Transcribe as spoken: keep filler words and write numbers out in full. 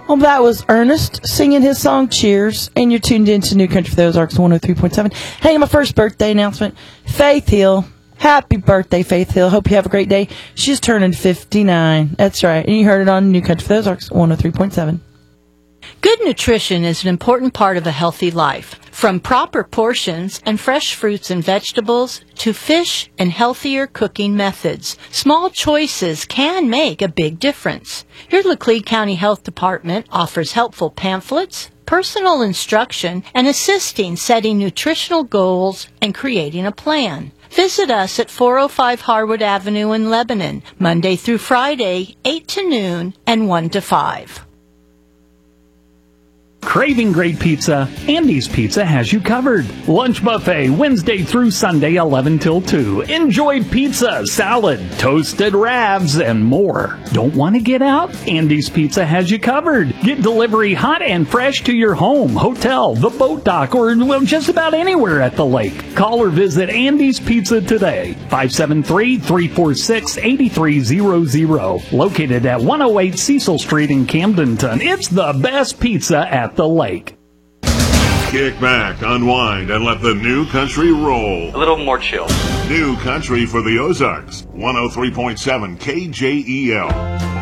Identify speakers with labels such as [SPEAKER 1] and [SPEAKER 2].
[SPEAKER 1] Well, that was Ernest singing his song Cheers, and you're tuned in to New Country for the Ozarks one oh three point seven. Hey, my first birthday announcement, Faith Hill. Happy birthday, Faith Hill. Hope you have a great day. She's turning fifty-nine. That's right. And you heard it on New Country for the Ozarks one oh three point seven.
[SPEAKER 2] Good nutrition is an important part of a healthy life. From proper portions and fresh fruits and vegetables to fish and healthier cooking methods, small choices can make a big difference. Your Laclede County Health Department offers helpful pamphlets, personal instruction, and assisting setting nutritional goals and creating a plan. Visit us at four oh five Harwood Avenue in Lebanon, Monday through Friday, eight to noon and one to five.
[SPEAKER 3] Craving great pizza? Andy's Pizza has you covered. Lunch buffet Wednesday through Sunday, eleven till two. Enjoy pizza, salad, toasted ravs, and more. Don't want to get out? Andy's Pizza has you covered. Get delivery hot and fresh to your home, hotel, the boat dock, or well, just about anywhere at the lake. Call or visit Andy's Pizza today. five seven three, three four six, eight three zero zero. Located at one oh eight Cecil Street in Camdenton. It's the best pizza at the lake.
[SPEAKER 4] Kick back, unwind, and let the new country roll.
[SPEAKER 5] A little more chill.
[SPEAKER 4] New country for the Ozarks. one oh three point seven K J E L.